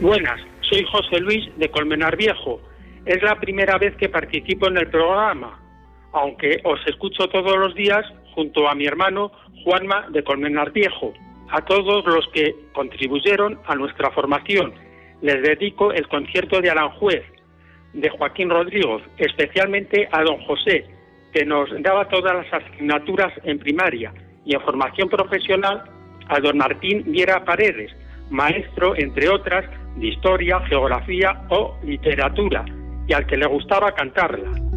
Buenas, soy José Luis de Colmenar Viejo. Es la primera vez que participo en el programa, aunque os escucho todos los días junto a mi hermano Juanma de Colmenar Viejo. A todos los que contribuyeron a nuestra formación les dedico el concierto de Aranjuez, de Joaquín Rodríguez, especialmente a don José, que nos daba todas las asignaturas en primaria, y en formación profesional a don Martín Viera Paredes, maestro, entre otras, de historia, geografía o literatura, y al que le gustaba cantarla.